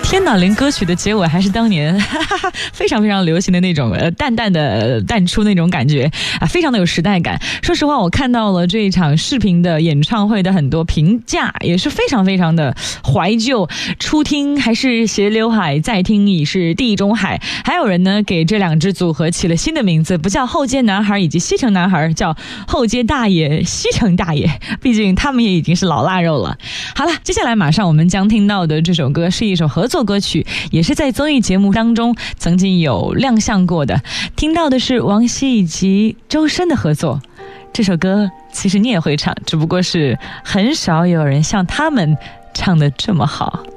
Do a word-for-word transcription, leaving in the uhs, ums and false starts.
天哪，连歌曲的结尾还是当年哈哈哈非常非常流行的那种呃淡淡的淡出那种感觉啊，非常的有时代感。说实话，我看到了这一场视频的演唱会的很多评价，也是非常非常的怀旧。初听还是斜刘海，再听已是地中海。还有人呢给这两支组合起了新的名字，不叫后街男孩以及西城男孩，叫后街大爷、西城大爷。毕竟他们也已经是老腊肉了。好了，接下来马上我们将听到的这首歌是一首合作歌曲，也是在综艺节目当中曾经有亮相过的。听到的是王晰以及周深的合作。这首歌其实你也会唱，只不过是很少有人像他们唱得这么好。